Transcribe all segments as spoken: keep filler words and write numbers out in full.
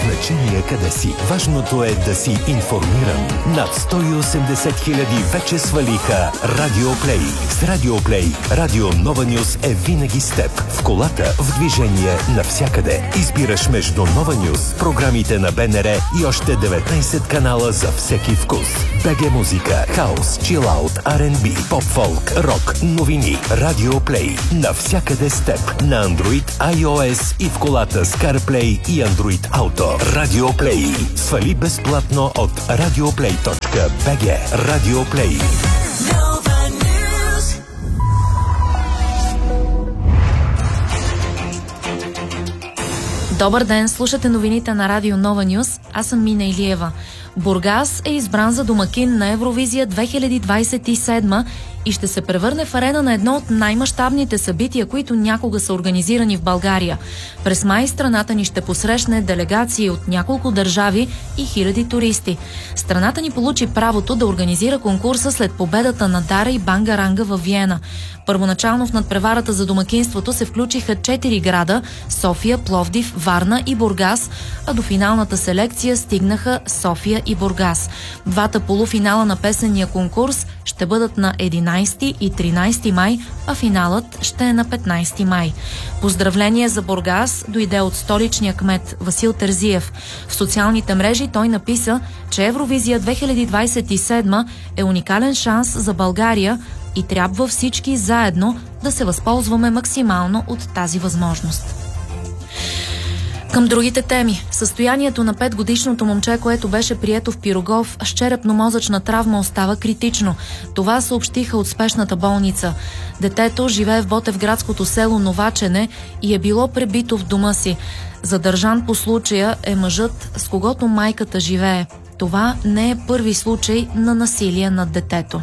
значение къде си. Важното е да си информиран. Над сто и осемдесет хиляди вече свалиха Радио Плей. С Радио Плей Радио Нова Нюз е винаги с теб. В колата, в движение, навсякъде. Избираш между Нова Нюз, програмите на БНР и още деветнайсет канала за всеки вкус. БГ музика, хаус, чилаут, Ар енд Би, поп-фолк, рок, новини. Радио Плей. Навсякъде с теб. На Android, iOS и в колата с CarPlay и Android Auto. Радио Плей. Свали безплатно от радиоплей точка би джи. Радио Плей. Добър ден, слушате новините на Радио Нова Нюз. Аз съм Мина Илиева. Бургас е избран за домакин на Евровизия две хиляди двайсет и седма и ще се превърне в арена на едно от най-мащабните събития, които някога са организирани в България. През май страната ни ще посрещне делегации от няколко държави и хиляди туристи. Страната ни получи правото да организира конкурса след победата на Дара и Бангаранга във Виена. Първоначално в надпреварата за домакинството се включиха четири града – София, Пловдив, Варна и Бургас, а до финалната селекция стигнаха София и Бургас. Двата полуфинала на песенния конкурс ще бъдат на единайсети и тринайсети май, а финалът ще е на петнайсети май. Поздравление за Бургас дойде от столичния кмет Васил Терзиев. В социалните мрежи той написа, че Евровизия две хиляди двайсет и седма е уникален шанс за България и трябва всички заедно да се възползваме максимално от тази възможност. Към другите теми. Състоянието на петгодишното момче, което беше прието в Пирогов с черепно-мозъчна травма, остава критично. Това съобщиха от спешната болница. Детето живее в ботевградското село Новачене и е било пребито в дома си. Задържан по случая е мъжът, с когото майката живее. Това не е първи случай на насилие над детето.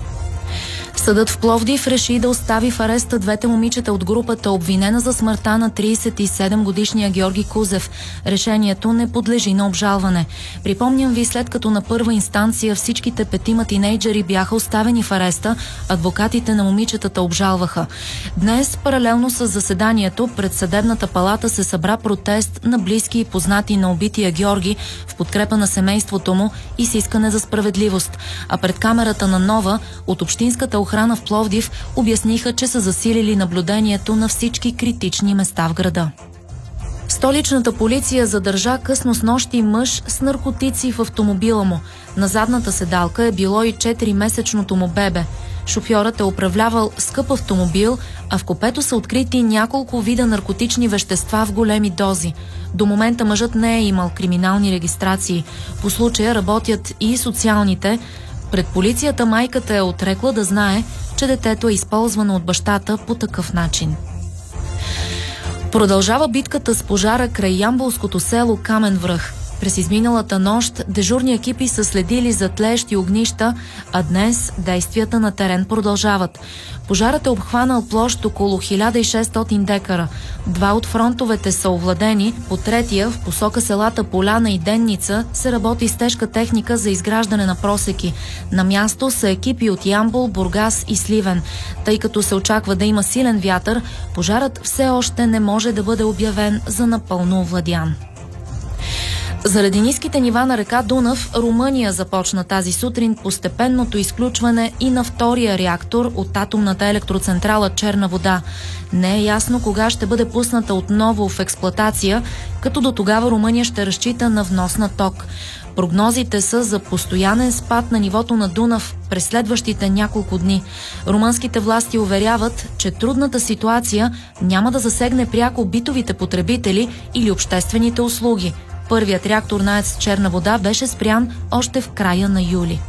Съдът в Пловдив реши да остави в ареста двете момичета от групата, обвинена за смъртта на трийсет и седем годишния Георги Кузев. Решението не подлежи на обжалване. Припомням ви, след като на първа инстанция всичките петима тинейджери бяха оставени в ареста, адвокатите на момичетата обжалваха. Днес, паралелно с заседанието, пред съдебната палата се събра протест на близки и познати на убития Георги в подкрепа на семейството му и с искане за справедливост. А пред камерата на Нова от общинската охрана в Пловдив обясниха, че са засилили наблюдението на всички критични места в града. Столичната полиция задържа късно снощи мъж с наркотици в автомобила му. На задната седалка е било и четиримесечното му бебе. Шофьорът е управлявал скъп автомобил, а в купето са открити няколко вида наркотични вещества в големи дози. До момента мъжът не е имал криминални регистрации. По случая работят и социалните. Пред полицията майката е отрекла да знае, че детето е използвано от бащата по такъв начин. Продължава битката с пожара край ямболското село Камен връх. През изминалата нощ дежурни екипи са следили за тлеещи огнища, а днес действията на терен продължават. Пожарът е обхванал площ около хиляда и шестстотин декара. Два от фронтовете са овладени, по третия, в посока селата Поляна и Денница, се работи с тежка техника за изграждане на просеки. На място са екипи от Ямбол, Бургас и Сливен. Тъй като се очаква да има силен вятър, пожарът все още не може да бъде обявен за напълно овладян. Заради ниските нива на река Дунав, Румъния започна тази сутрин постепенното изключване и на втория реактор от атомната електроцентрала Черна вода. Не е ясно кога ще бъде пусната отново в експлоатация, като до тогава Румъния ще разчита на внос на ток. Прогнозите са за постоянен спад на нивото на Дунав през следващите няколко дни. Румънските власти уверяват, че трудната ситуация няма да засегне пряко битовите потребители или обществените услуги. Първият реактор на АЕЦ Черна вода беше спрян още в края на юли.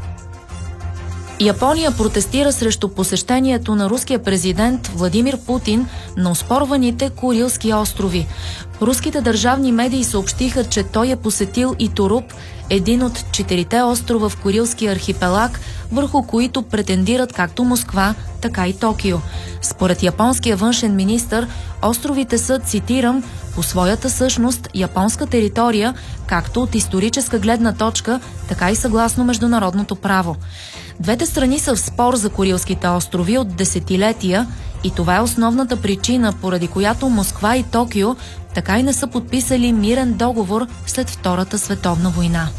Япония протестира срещу посещението на руския президент Владимир Путин на оспорваните Курилски острови. Руските държавни медии съобщиха, че той е посетил Итуруп, един от четирите острова в Курилския архипелаг, върху които претендират както Москва, така и Токио. Според японския външен министър, островите са, цитирам, по своята същност японска територия, както от историческа гледна точка, така и съгласно международното право. Двете страни са в спор за Курилските острови от десетилетия и това е основната причина, поради която Москва и Токио така и не са подписали мирен договор след Втората световна война.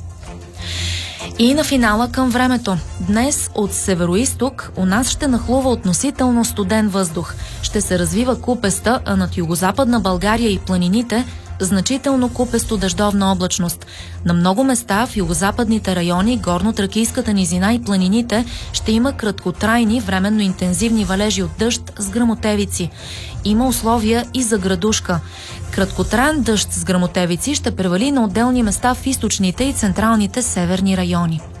И на финала към времето. Днес от североизток у нас ще нахлува относително студен въздух. Ще се развива купеста, а над югозападна България и планините значително купесто дъждовна облачност. На много места в югозападните райони, горно-тракийската низина и планините ще има краткотрайни, временно интензивни валежи от дъжд с гръмотевици. Има условия и за градушка. Краткотраен дъжд с гръмотевици ще превали на отделни места в източните и централните северни райони.